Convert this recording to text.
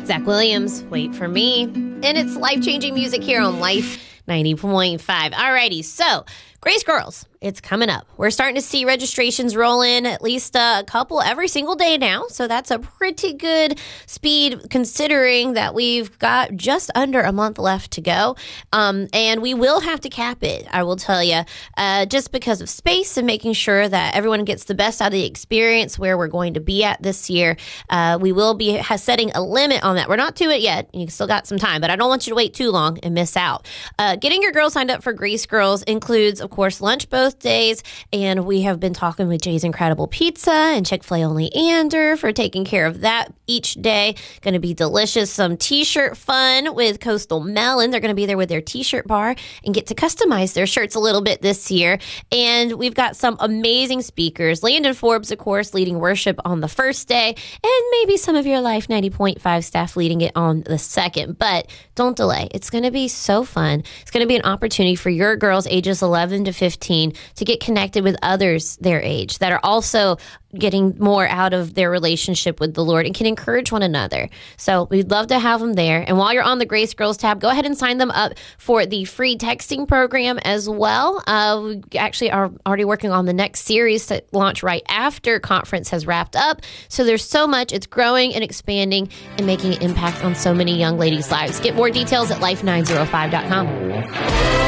Zach Williams, Wait for Me. And it's life-changing music here on Life 90.5. Alrighty, so Grace Girls, it's coming up. We're starting to see registrations roll in at least a couple every single day now. So that's a pretty good speed considering that we've got just under a month left to go. And we will have to cap it, I will tell you, just because of space and making sure that everyone gets the best out of the experience where we're going to be at this year. We will be setting a limit on that. We're not to it yet. You still got some time, but I don't want you to wait too long and miss out. Getting your girls signed up for Grace Girls includes, of course, lunch both days, and we have been talking with Jay's Incredible Pizza and Chick-fil-A Only Ander for taking care of that each day. Going to be delicious. Some t-shirt fun with Coastal Melon. They're going to be there with their t-shirt bar and get to customize their shirts a little bit this year. And we've got some amazing speakers. Landon Forbes, of course, leading worship on the first day, and maybe some of your Life 90.5 staff leading it on the second. But don't delay. It's going to be so fun. It's going to be an opportunity for your girls ages 11 to 15 to get connected with others their age that are also getting more out of their relationship with the Lord and can encourage one another. So we'd love to have them there. And while you're on the Grace Girls tab, go ahead and sign them up for the free texting program as well. We actually are already working on the next series to launch right after conference has wrapped up. So there's so much. It's growing and expanding and making an impact on so many young ladies' lives. Get more details at life905.com.